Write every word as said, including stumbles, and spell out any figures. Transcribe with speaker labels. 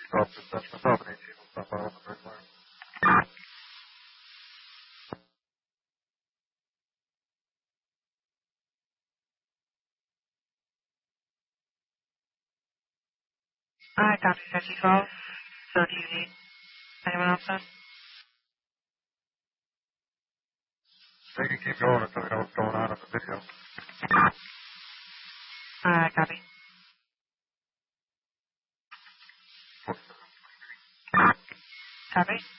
Speaker 1: Stop this myself and eighteen will stop out on the first line.
Speaker 2: Alright, copy fifty twelve. So do you need anyone else then?
Speaker 1: They can keep going until they know what's going on in the video.
Speaker 2: Alright, copy. Copy.